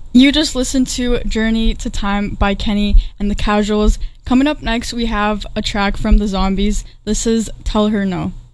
You just listened to Journey to Time by Kenny and the Casuals. Coming up next, we have a track from the Zombies. This is Tell Her No.